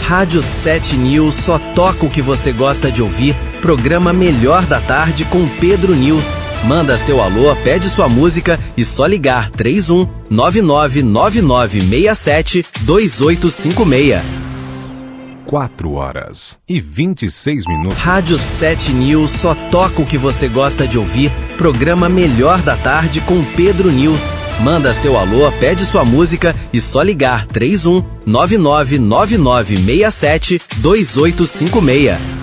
Rádio 7 News só toca o que você gosta de ouvir. Programa Melhor da Tarde com Pedro News. Manda seu alô, pede sua música e só ligar 31 999967 2856. 4h26. Rádio 7 News só toca o que você gosta de ouvir. Programa Melhor da Tarde com Pedro News. Manda seu alô, pede sua música e só ligar 31 999967 2856.